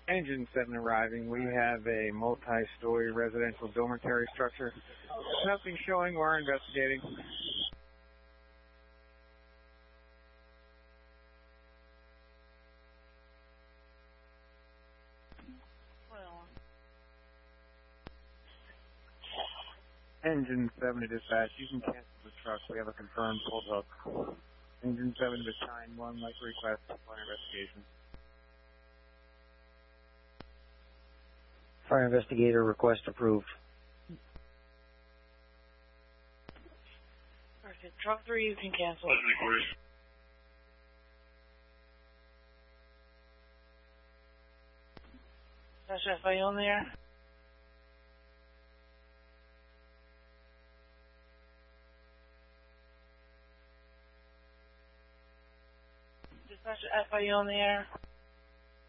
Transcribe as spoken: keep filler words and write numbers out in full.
Engine seven arriving. We have a multi-story residential dormitory structure. Nothing showing. We're investigating. Engine seven to dispatch. You can cancel the truck. We have a confirmed pulled hook. Engine seven to Battalion one, like request for investigation. Fire investigator request approved. Okay, truck three, you can cancel. Dispatch F I O on there. Dispatch F I O on the air.